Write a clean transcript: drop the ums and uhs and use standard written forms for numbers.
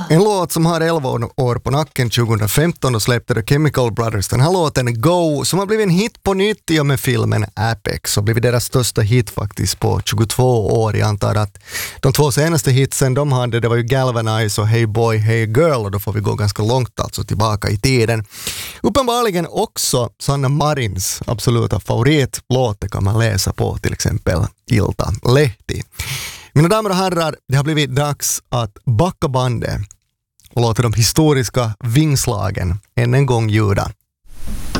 En låt som har 11 år på nacken. 2015 och släppte The Chemical Brothers den här låten Go, som har blivit en hit på nytt i och med filmen Apex och blivit deras största hit faktiskt på 22 år. Jag antar att de 2 senaste hitsen de hade, det var ju Galvanize och Hey Boy, Hey Girl, och då får vi gå ganska långt alltså tillbaka i tiden. Uppenbarligen också Sanna Marins absoluta favoritlåt, kan man läsa på till exempel Ilta Lehti. Mina damer och herrar, det har blivit dags att backa bandet och låta de historiska vingslagen än en gång ljuda